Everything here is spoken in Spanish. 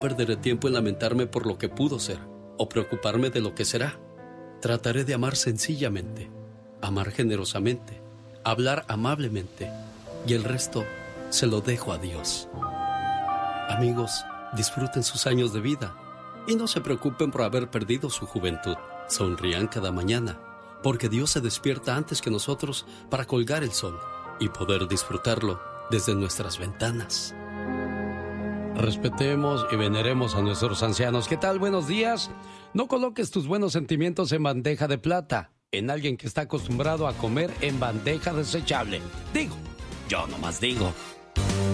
perderé tiempo en lamentarme por lo que pudo ser o preocuparme de lo que será. Trataré de amar sencillamente, amar generosamente, hablar amablemente y el resto se lo dejo a Dios. Amigos, disfruten sus años de vida y no se preocupen por haber perdido su juventud. Sonrían cada mañana, porque Dios se despierta antes que nosotros para colgar el sol y poder disfrutarlo desde nuestras ventanas. Respetemos y veneremos a nuestros ancianos. ¿Qué tal? Buenos días. No coloques tus buenos sentimientos en bandeja de plata, en alguien que está acostumbrado a comer en bandeja desechable. Digo, yo nomás digo.